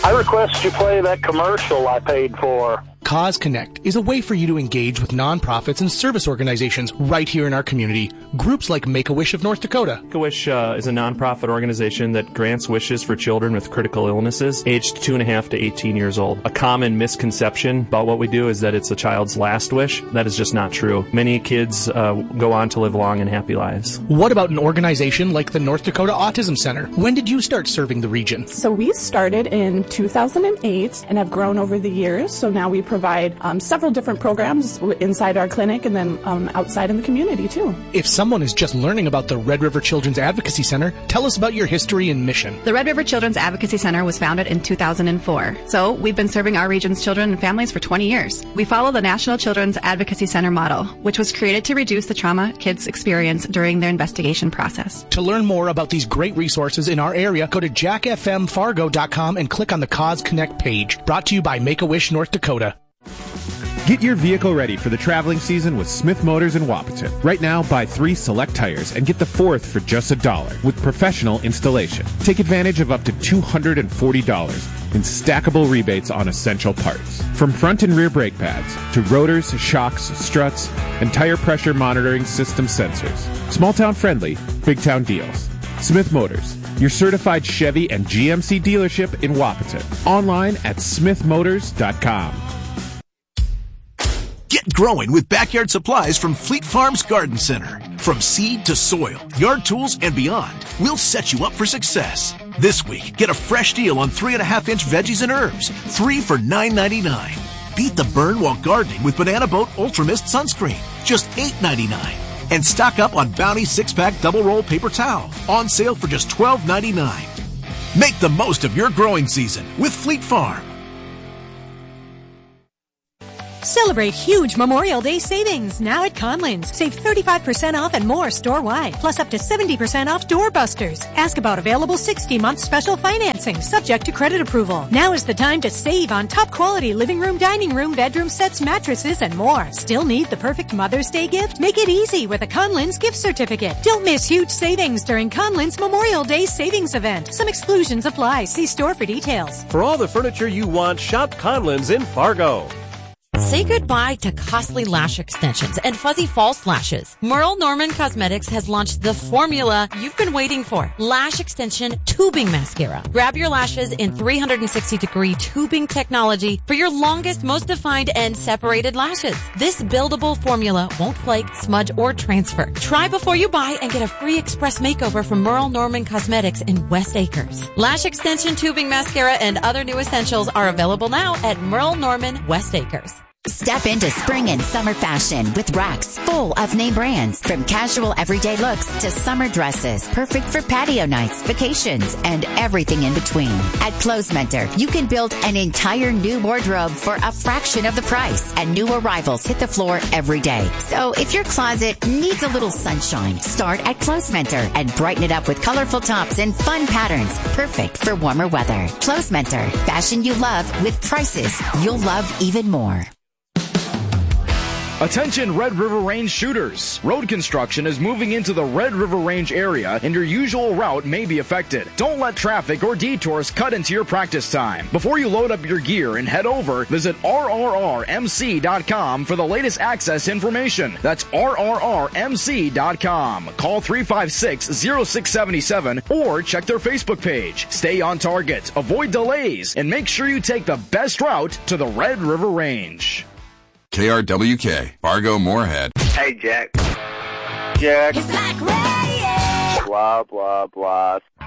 I request you play that commercial I paid for. Cause Connect is a way for you to engage with nonprofits and service organizations right here in our community. Groups like Make-A-Wish of North Dakota. Make-A-Wish is a nonprofit organization that grants wishes for children with critical illnesses aged 2.5 to 18 years old. A common misconception about what we do is that it's a child's last wish. That is just not true. Many kids go on to live long and happy lives. What about an organization like the North Dakota Autism Center? When did you start serving the region? So we started in 2008 and have grown over the years. So now we provide several different programs inside our clinic and then outside in the community too. If someone is just learning about the Red River Children's Advocacy Center, tell us about your history and mission. The Red River Children's Advocacy Center was founded in 2004. So we've been serving our region's children and families for 20 years. We follow the National Children's Advocacy Center model, which was created to reduce the trauma kids experience during their investigation process. To learn more about these great resources in our area, go to jackfmfargo.com and click on the Cause Connect page. Brought to you by Make-A-Wish North Dakota. Get your vehicle ready for the traveling season with Smith Motors in Wapaton. Right now, buy 3 select tires and get the 4th for just $1 with professional installation. Take advantage of up to $240 in stackable rebates on essential parts. From front and rear brake pads to rotors, shocks, struts, and tire pressure monitoring system sensors. Small town friendly, big town deals. Smith Motors, your certified Chevy and GMC dealership in Wapaton. Online at smithmotors.com. Get growing with backyard supplies from Fleet Farms Garden Center. From seed to soil, yard tools, and beyond, we'll set you up for success. This week, get a fresh deal on 3.5-inch veggies and herbs, 3 for $9.99. Beat the burn while gardening with Banana Boat Ultra Mist Sunscreen, just $8.99. And stock up on Bounty 6-pack double roll paper towel, on sale for just $12.99. Make the most of your growing season with Fleet Farm. Celebrate huge Memorial Day savings now at Conlins. Save 35% off and more store-wide, plus up to 70% off doorbusters. Ask about available 60-month special financing, subject to credit approval. Now is the time to save on top-quality living room, dining room, bedroom sets, mattresses, and more. Still need the perfect Mother's Day gift? Make it easy with a Conlins gift certificate. Don't miss huge savings during Conlins Memorial Day savings event. Some exclusions apply. See store for details. For all the furniture you want, shop Conlins in Fargo. Say goodbye to costly lash extensions and fuzzy false lashes. Merle Norman Cosmetics has launched the formula you've been waiting for. Lash Extension Tubing Mascara. Grab your lashes in 360-degree tubing technology for your longest, most defined, and separated lashes. This buildable formula won't flake, smudge, or transfer. Try before you buy and get a free express makeover from Merle Norman Cosmetics in West Acres. Lash Extension Tubing Mascara and other new essentials are available now at Merle Norman West Acres. Step into spring and summer fashion with racks full of name brands. From casual everyday looks to summer dresses, perfect for patio nights, vacations, and everything in between. At Clothes Mentor, you can build an entire new wardrobe for a fraction of the price, and new arrivals hit the floor every day. So if your closet needs a little sunshine, start at Clothes Mentor and brighten it up with colorful tops and fun patterns, perfect for warmer weather. Clothes Mentor, fashion you love with prices you'll love even more. Attention Red River Range shooters. Road construction is moving into the Red River Range area and your usual route may be affected. Don't let traffic or detours cut into your practice time. Before you load up your gear and head over, visit rrrmc.com for the latest access information. That's rrrmc.com. Call 356-0677 or check their Facebook page. Stay on target, avoid delays, and make sure you take the best route to the Red River Range. KRWK, Fargo Moorhead. Hey, Jack. Jack. It's like rain. Blah, blah, blah.